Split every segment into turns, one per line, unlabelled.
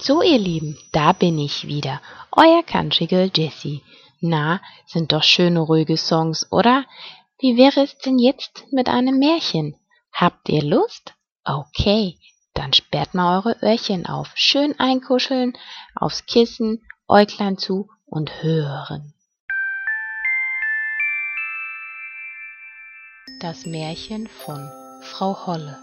So, ihr Lieben, da bin ich wieder, euer Country Girl Jessie. Na, sind doch schöne, ruhige Songs, oder? Wie wäre es denn jetzt mit einem Märchen? Habt ihr Lust? Okay, dann sperrt mal eure Öhrchen auf, schön einkuscheln, aufs Kissen, Äuglein zu und hören. Das Märchen von Frau Holle.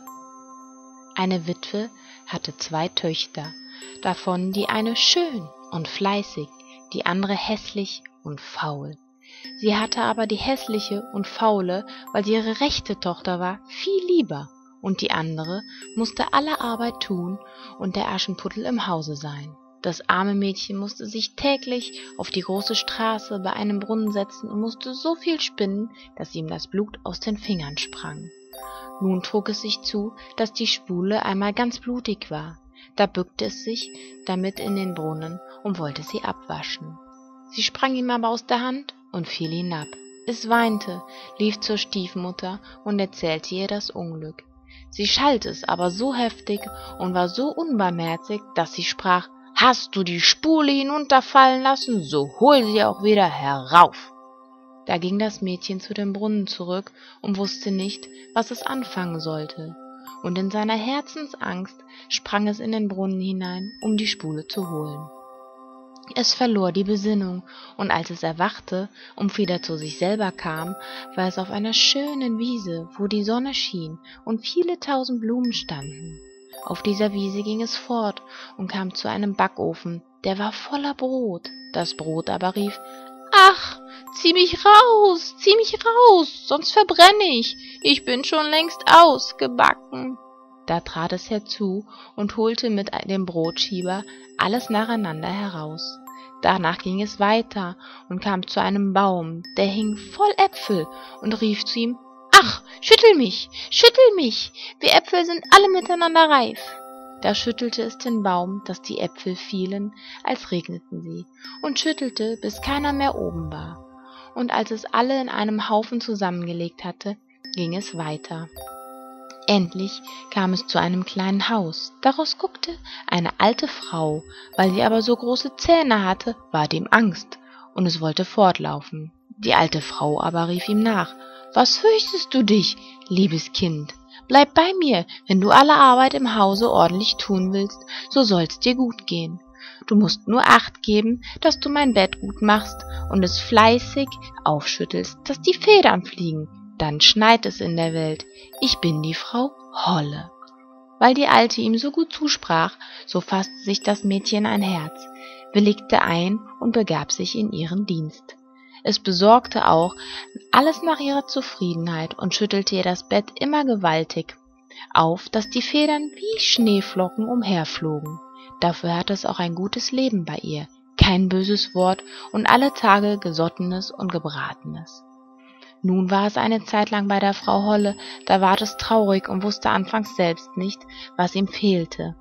Eine Witwe hatte 2 Töchter, davon die eine schön und fleißig, die andere hässlich und faul. Sie hatte aber die hässliche und faule, weil sie ihre rechte Tochter war, viel lieber, und die andere musste alle Arbeit tun und der Aschenputtel im Hause sein. Das arme Mädchen musste sich täglich auf die große Straße bei einem Brunnen setzen und musste so viel spinnen, dass ihm das Blut aus den Fingern sprang. Nun trug es sich zu, dass die Spule einmal ganz blutig war. Da bückte es sich damit in den Brunnen und wollte sie abwaschen. Sie sprang ihm aber aus der Hand und fiel hinab. Es weinte, lief zur Stiefmutter und erzählte ihr das Unglück. Sie schalt es aber so heftig und war so unbarmherzig, dass sie sprach: »Hast du die Spule hinunterfallen lassen, so hol sie auch wieder herauf!« Da ging das Mädchen zu dem Brunnen zurück und wusste nicht, was es anfangen sollte. Und in seiner Herzensangst sprang es in den Brunnen hinein, um die Spule zu holen. Es verlor die Besinnung, und als es erwachte und wieder zu sich selber kam, war es auf einer schönen Wiese, wo die Sonne schien und viele tausend Blumen standen. Auf dieser Wiese ging es fort und kam zu einem Backofen, der war voller Brot. Das Brot aber rief: »Ach, zieh mich raus, sonst verbrenne ich. Ich bin schon längst ausgebacken.« Da trat es herzu und holte mit dem Brotschieber alles nacheinander heraus. Danach ging es weiter und kam zu einem Baum, der hing voll Äpfel, und rief zu ihm: »Ach, schüttel mich, wir Äpfel sind alle miteinander reif.« Da schüttelte es den Baum, dass die Äpfel fielen, als regneten sie, und schüttelte, bis keiner mehr oben war. Und als es alle in einem Haufen zusammengelegt hatte, ging es weiter. Endlich kam es zu einem kleinen Haus. Daraus guckte eine alte Frau. Weil sie aber so große Zähne hatte, ward ihm Angst, und es wollte fortlaufen. Die alte Frau aber rief ihm nach: »Was fürchtest du dich, liebes Kind? Bleib bei mir, wenn du alle Arbeit im Hause ordentlich tun willst, so soll's dir gut gehen. Du musst nur Acht geben, dass du mein Bett gut machst und es fleißig aufschüttelst, dass die Federn fliegen. Dann schneit es in der Welt. Ich bin die Frau Holle.« Weil die Alte ihm so gut zusprach, so fasste sich das Mädchen ein Herz, willigte ein und begab sich in ihren Dienst. Es besorgte auch alles nach ihrer Zufriedenheit und schüttelte ihr das Bett immer gewaltig auf, dass die Federn wie Schneeflocken umherflogen. Dafür hatte es auch ein gutes Leben bei ihr, kein böses Wort und alle Tage Gesottenes und Gebratenes. Nun war es eine Zeit lang bei der Frau Holle, da ward es traurig und wusste anfangs selbst nicht, was ihm fehlte.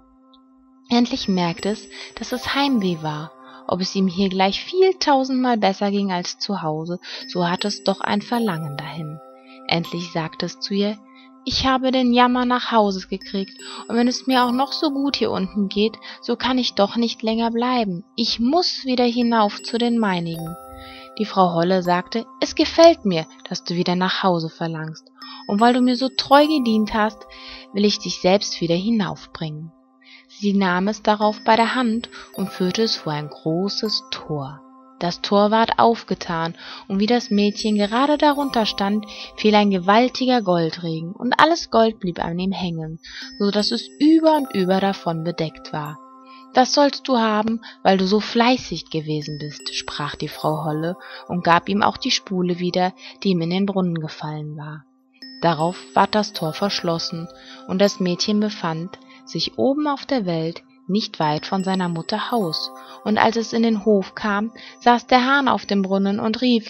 Endlich merkte es, dass es Heimweh war. Ob es ihm hier gleich viel tausendmal besser ging als zu Hause, so hatte es doch ein Verlangen dahin. Endlich sagte es zu ihr: »Ich habe den Jammer nach Hause gekriegt, und wenn es mir auch noch so gut hier unten geht, so kann ich doch nicht länger bleiben. Ich muß wieder hinauf zu den meinigen.« Die Frau Holle sagte: »Es gefällt mir, dass du wieder nach Hause verlangst, und weil du mir so treu gedient hast, will ich dich selbst wieder hinaufbringen.« Sie nahm es darauf bei der Hand und führte es vor ein großes Tor. Das Tor ward aufgetan, und wie das Mädchen gerade darunter stand, fiel ein gewaltiger Goldregen, und alles Gold blieb an ihm hängen, so daß es über und über davon bedeckt war. »Das sollst du haben, weil du so fleißig gewesen bist«, sprach die Frau Holle und gab ihm auch die Spule wieder, die ihm in den Brunnen gefallen war. Darauf ward das Tor verschlossen, und das Mädchen befand sich oben auf der Welt, nicht weit von seiner Mutter Haus, und als es in den Hof kam, saß der Hahn auf dem Brunnen und rief: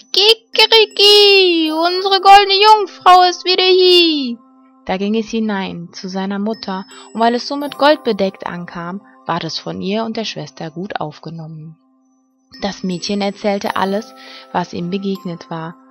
»Kikeriki, unsere goldene Jungfrau ist wieder hie!« Da ging es hinein zu seiner Mutter, und weil es so mit Gold bedeckt ankam, ward es von ihr und der Schwester gut aufgenommen. Das Mädchen erzählte alles, was ihm begegnet war,